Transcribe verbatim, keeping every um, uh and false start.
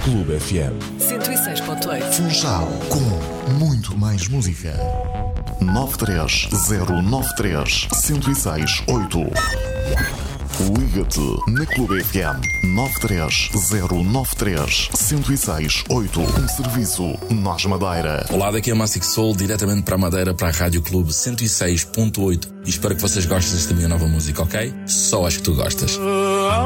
Clube F M cento e seis ponto oito. Funchal, com muito mais música. nove três zero nove três, um zero seis oito. Liga-te na Clube F M nove três zero nove três, um zero seis oito. Um serviço Nós Madeira. Olá, daqui é Massic Soul, diretamente para a Madeira, para a Rádio Clube cento e seis ponto oito. E espero que vocês gostem desta minha nova música, ok? Só acho que tu gostas.